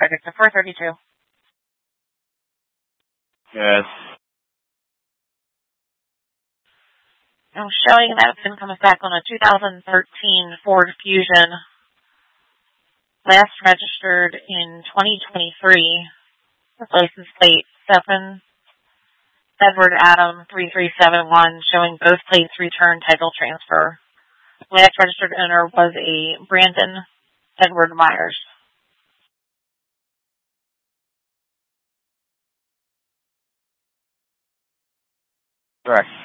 Project to 432. Yes. I'm showing that VIN comes back on a 2013 Ford Fusion. Last registered in 2023. License plate 7 Edward Adam 3371, showing both plates return title transfer. Last registered owner was a Brandon Edward Myers. Correct.